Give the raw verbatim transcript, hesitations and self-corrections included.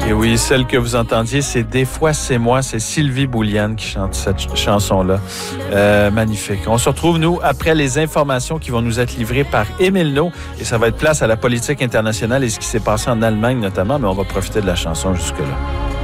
Et oui, celle que vous entendiez, c'est « Des fois, c'est moi ». C'est Sylvie Bouliane qui chante cette ch- chanson-là. Euh, magnifique. On se retrouve, nous, après les informations qui vont nous être livrées par Émile No. Et ça va être place à la politique internationale et ce qui s'est passé en Allemagne, notamment. Mais on va profiter de la chanson jusque-là.